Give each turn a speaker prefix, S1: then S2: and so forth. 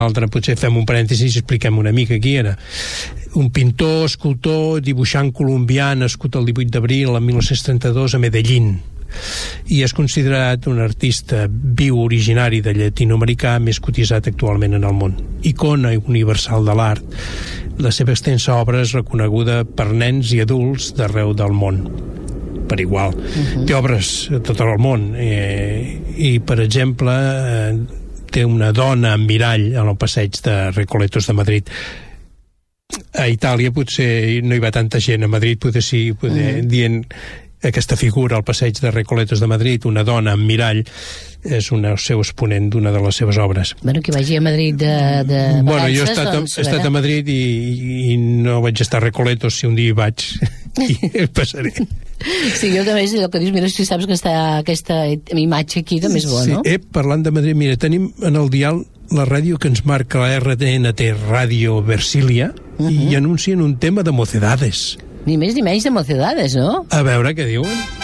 S1: Altre, potser fem un parèntesi i expliquem una mica qui era. Un pintor, escultor, dibuixant colombià, nascut el 18 d'abril de 1932 a Medellín, i és considerat un artista viu originari de llatinoamericà més cotitzat actualment en el món. Icona universal de l'art. La seva extensa obra és reconeguda per nens i adults d'arreu del món per igual. Té obres a tot el món i per exemple té una dona amb mirall en el passeig de Recoletos de Madrid. A Itàlia potser no hi va tanta gent, a Madrid potser sí, dient aquesta figura al passeig de Recoletos de Madrid, una dona amb mirall, és un seu exponent d'una de les seves obres.
S2: Bueno, que vagi a Madrid de
S1: bueno, jo he estat a Madrid i no vaig estar a Recoletos, si un dia hi vaig i passaré.
S2: Sí, jo també és el que dius, mira, si saps que està aquesta imatge aquí també és bo, no?
S1: Sí, parlant de Madrid, mira, tenim en el dial la ràdio que ens marca la RTNT, Ràdio Versilia, i anuncien un tema de Mocedades.
S2: Ni més ni menys de Mocedades, no?
S1: A veure què diuen.